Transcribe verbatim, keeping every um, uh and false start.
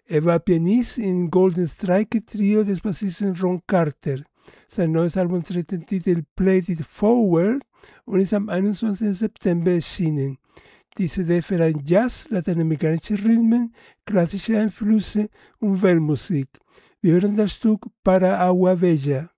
Er war Pianist im Golden Strike Trio des Bassisten Ron Carter. Sein neues Album trägt den Titel Play It Forward und ist am einundzwanzigsten September erschienen. Die C D vereint Jazz, lateinamerikanische Rhythmen, klassische Einflüsse und Weltmusik. Wir hören das Stück Para Agua Bella.